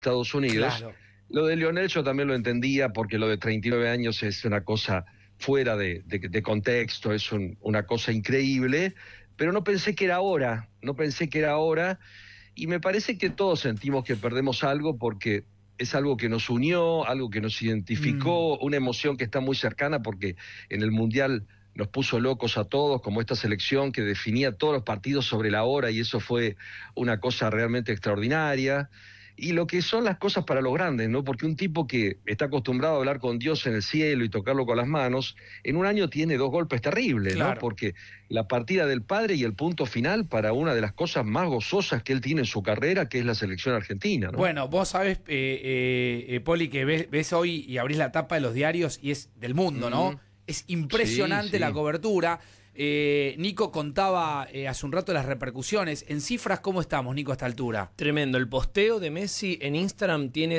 Estados Unidos. Claro. Lo de Lionel yo también lo entendía, porque lo de 39 años es una cosa fuera de contexto, es una cosa increíble, pero no pensé que era ahora, y me parece que todos sentimos que perdemos algo, porque es algo que nos unió, algo que nos identificó, una emoción que está muy cercana, porque en el Mundial nos puso locos a todos, como esta selección que definía todos los partidos sobre la hora, y eso fue una cosa realmente extraordinaria. Y lo que son las cosas para los grandes, ¿no? Porque un tipo que está acostumbrado a hablar con Dios en el cielo y tocarlo con las manos, en un año tiene 2 golpes terribles, Claro. ¿no? Porque la partida del padre y el punto final para una de las cosas más gozosas que él tiene en su carrera, que es la selección argentina, ¿no? Bueno, vos sabés, Poli, que ves hoy y abrís la tapa de los diarios y es del mundo, ¿no? Es impresionante la cobertura. Nico contaba hace un rato las repercusiones. En cifras, ¿cómo estamos, Nico, a esta altura? Tremendo. El posteo de Messi en Instagram tiene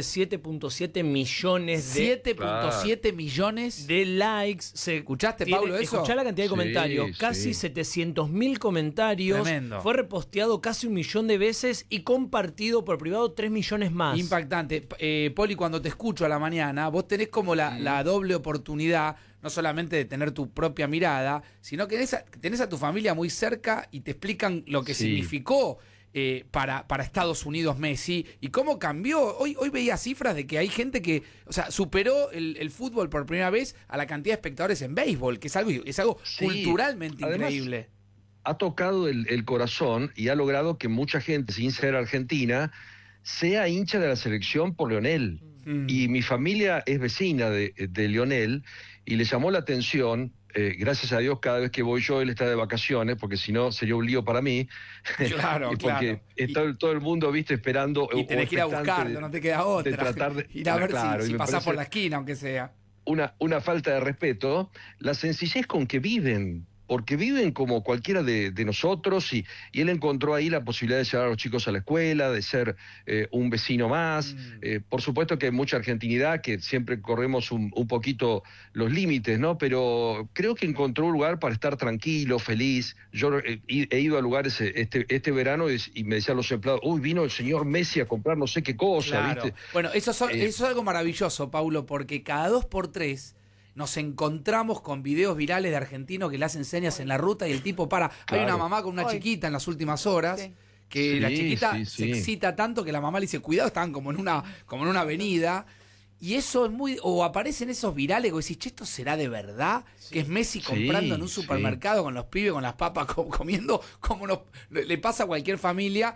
7.7 millones de... 7.7 millones de likes. ¿Escuchaste, Pablo, eso? Escuchá la cantidad de comentarios. Casi 700.000 comentarios. Tremendo. Fue reposteado casi 1 millón de veces y compartido por privado 3 millones más. Impactante. Poli, cuando te escucho a la mañana, vos tenés como la doble oportunidad, no solamente de tener tu propia mirada, sino que tenés a tu familia muy cerca y te explican lo que significó para Estados Unidos Messi y cómo cambió. Hoy veía cifras de que hay gente que, o sea, superó el fútbol por primera vez a la cantidad de espectadores en béisbol, que es algo culturalmente increíble. Ha tocado el corazón y ha logrado que mucha gente, sin ser argentina, sea hincha de la selección por Lionel. Y mi familia es vecina de Lionel, y le llamó la atención, gracias a Dios, cada vez que voy yo, él está de vacaciones, porque si no sería un lío para mí. Claro, y porque está todo el mundo, viste, esperando. Y tenés que ir a buscarlo, no te queda otra. De tratar de ir a ver si pasás por la parece esquina, aunque sea. Una falta de respeto, la sencillez con que viven, porque viven como cualquiera de nosotros, y él encontró ahí la posibilidad de llevar a los chicos a la escuela, de ser un vecino más. Por supuesto que hay mucha argentinidad, que siempre corremos un poquito los límites, ¿no? Pero creo que encontró un lugar para estar tranquilo, feliz. Yo he ido a lugares este verano y me decían los empleados, uy, vino el señor Messi a comprar no sé qué cosa, claro. ¿viste? Bueno, eso es algo maravilloso, Paulo, porque cada 2 por 3 nos encontramos con videos virales de argentinos que le hacen señas en la ruta y el tipo para. Hay una mamá con una chiquita en las últimas horas, que la chiquita se excita tanto que la mamá le dice, cuidado, están como en una avenida. Y eso es muy... O aparecen esos virales que decís, che, ¿esto será de verdad? Que es Messi comprando en un supermercado con los pibes, con las papas, comiendo, como le pasa a cualquier familia,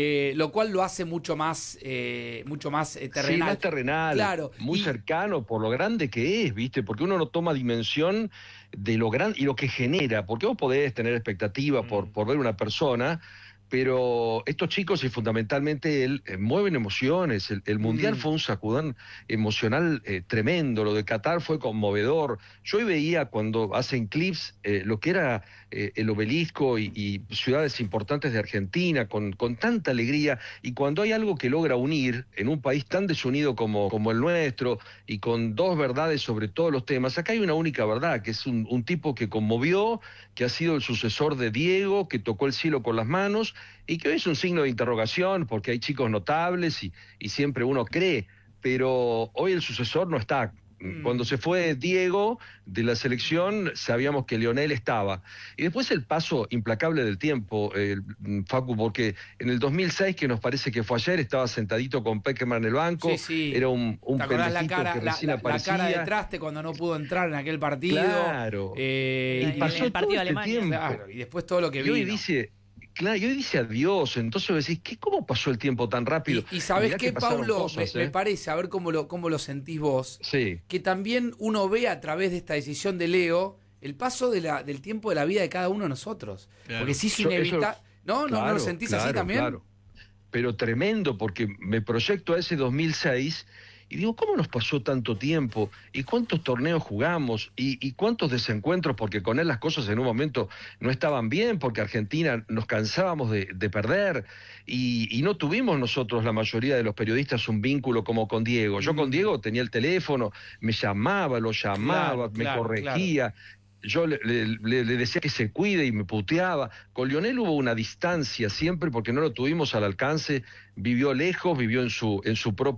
lo cual lo hace mucho más terrenal. Sí, más terrenal, claro, muy cercano por lo grande que es, ¿viste? Porque uno no toma dimensión de lo grande y lo que genera, porque vos podés tener expectativa por ver una persona, pero estos chicos, y fundamentalmente él, mueven emociones. El Mundial fue un sacudón emocional tremendo. Lo de Qatar fue conmovedor. Yo hoy veía, cuando hacen clips, lo que era el Obelisco y ciudades importantes de Argentina, con tanta alegría, y cuando hay algo que logra unir en un país tan desunido como el nuestro, y con 2 verdades sobre todos los temas, acá hay una única verdad, que es un tipo que conmovió, que ha sido el sucesor de Diego, que tocó el cielo con las manos, y que hoy es un signo de interrogación, porque hay chicos notables y siempre uno cree, pero hoy el sucesor no está. Cuando se fue Diego de la selección, sabíamos que Lionel estaba. Y después el paso implacable del tiempo, Facu, porque en el 2006, que nos parece que fue ayer, estaba sentadito con Peckerman en el banco. Era un pendejito que recién aparecía. La cara de traste cuando no pudo entrar en aquel partido. Claro. Y pasó el partido de Alemania. Claro, y después todo lo que vino. Y hoy dice adiós, entonces vos decís, ¿cómo pasó el tiempo tan rápido? Y ¿sabés qué, Paulo? Me parece, a ver cómo lo sentís vos, que también uno ve a través de esta decisión de Leo el paso del tiempo de la vida de cada uno de nosotros. Claro. Porque sí es inevitable. ¿No lo sentís así también? Claro. Pero tremendo, porque me proyecto a ese 2006 y digo, ¿cómo nos pasó tanto tiempo? ¿Y cuántos torneos jugamos? ¿Y cuántos desencuentros? Porque con él las cosas en un momento no estaban bien, porque Argentina nos cansábamos de perder, y no tuvimos nosotros, la mayoría de los periodistas, un vínculo como con Diego. Yo con Diego tenía el teléfono, me llamaba, lo llamaba, me corregía. yo le decía que se cuide y me puteaba. Con Lionel hubo una distancia siempre porque no lo tuvimos al alcance, vivió lejos, vivió en su propio